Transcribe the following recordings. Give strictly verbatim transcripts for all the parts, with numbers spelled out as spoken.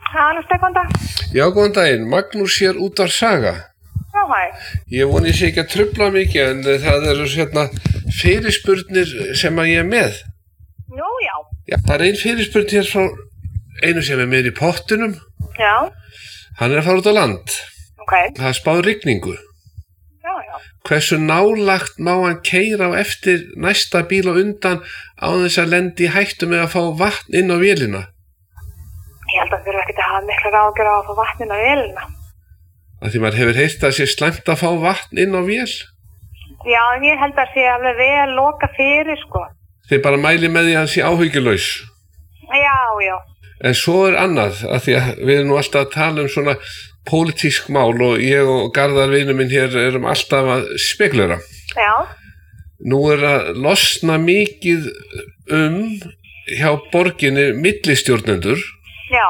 Halló, góðan dag. Já, góðan daginn. Magnús hér út af Saga. Já, hæ. Ég voni sé ekki að trufla mikið en það eru hérna fyrirspurnir sem að ég er með. Nú, já. Já, það er ein fyrirspurn hér frá einu sem er með í pottunum. Já. Hann er að fara út á land. Ok. Það er spáð rigningu. Já, já. Hversu nálagt má hann keyra á eftir næsta bíl og undan á þess að lendi í hættu með að fá vatn inn á vélina? Ég held að þurfa ekkert að hafa mikla ráðgjör á að fá vatnin á vélina. Af því maður hefur heyrt að sé slæmt að fá vatn inn á vél. Já, en ég held að sé alveg vel loka fyrir, sko. Þið bara mæli með því að hann sé áhyggjulaus. Já, já. En svo er annað, af því að við erum nú alltaf að tala um svona pólitísk mál og ég og Garðar vinur minn hér erum alltaf að spekulera. Já. Nú er að losna mikið um hjá borginni millistjórnendur. Já.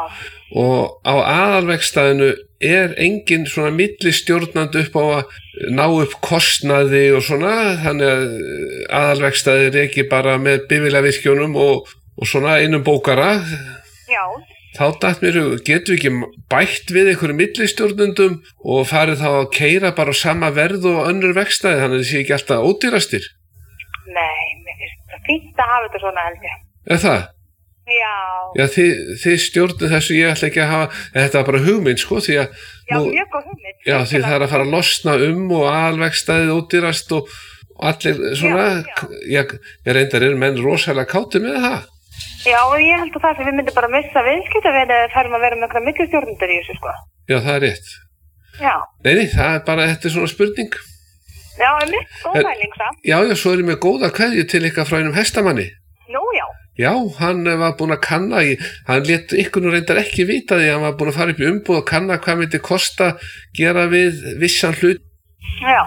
Og á aðalvegstæðinu er engin svona millistjórnandi upp á að ná upp kostnaði og svona, þannig að aðalvegstæðir er ekki bara með bifvélavirkjunum og, og svona einum bókara. Já. Þá datt mér, getum við ekki bætt við einhverjum millistjórnendum og farið þá að keyra bara á sama verð og önnur vegstæði, þannig að það sé ekki alltaf ódýrastir. Nei, mér finnst það fínt að hafa þetta svona, held ég. Er það? Já. Já, þið, þið stjórnum þessu, ég ætla ekki að hafa, þetta er bara hugmynd, sko, því að Já, nú, mjög góð hugmynd. já, því það er að fara að losna um og aðalvegstæðið ódýrast og, og allir svona, Já, já. ég, ég reyndar er menn rosalega kátir með það. Já, og ég held að það sem við myndum bara missa viðskiptavin eða færum að vera með einhverja millistjórnendur í þessu, sko. Já, það er rétt. Já. Nei, nei, það er bara, þetta er svona spurning. Já, einmitt, góð pæling, það. Já, já, svo er ég með góða kveðju til ykkar frá einum hestamanni. Nú, já. Já, hann var búinn að kanna, í, hann lét ykkur nú reyndar ekki vita því, hann var búinn að fara upp í umboð og kanna hvað myndi kosta gera við vissan hlut. Já.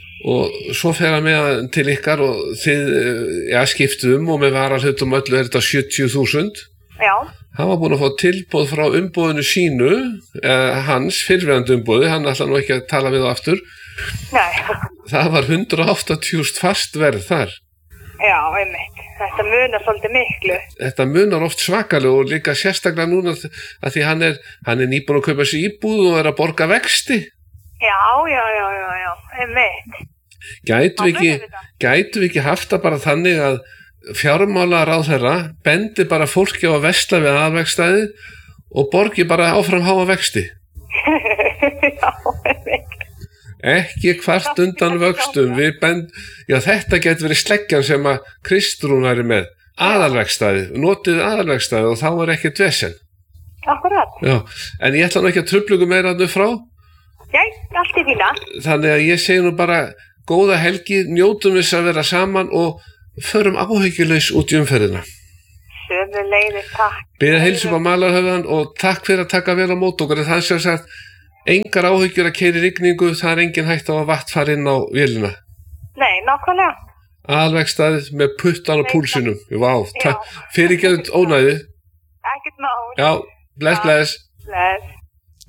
Og svo fer hann með hann til ykkar og þið, já, skiptu um og með varahlutum öllu er þetta sjötíu þúsund. Já. Hann var búinn að fá tilboð frá umboðinu sínu, eh, hans fyrrverandi umboði, hann ætla nú ekki að tala við á aftur. Nei. Það var hundrað áttatíu þúsund fast verð þar. Já, einmitt. Þetta munar svolítið miklu. Þetta munar oft svakalega og líka sérstaklega núna að því hann er, hann er nýbúinn að kaupa sér íbúð og er að borga vexti. Já, já, já, já, já, einmitt. Gætu við ekki, gætu við ekki haft það bara þannig að fjármálaráðherra bendi bara fólki á að versla við aðalvegstæði og borgi bara áfram háa vexti. Já, einmitt. Ekki hvart undan vöxtum, við bend, já þetta getur verið sleggjan sem að Kristrún væri með, aðalvegstæði, notið aðalvegstæði og þá er ekki dvesen. Akkurat. Já, en ég ætla nú ekki að truflugu meira nú frá, Já, allt í fína. þannig að ég segi nú bara góða helgi, njótum þess að vera saman og förum áhyggjulaus út í umferðina. Sömu leiðir, takk. Byrja heilsu á malarhöfðan og takk fyrir að taka vel á mót okkur, en það sem sagt, engar áhyggjur að keyra í rigningu, það er engin hægt á að vatn fara inn á vélina. Nei, nákvæmlega. Aðalvegstæðið með puttan og púlsinum. Vá, Já. fyrirgefðu ónæðið. Ekkert mál. Já, bless, bless. Bless.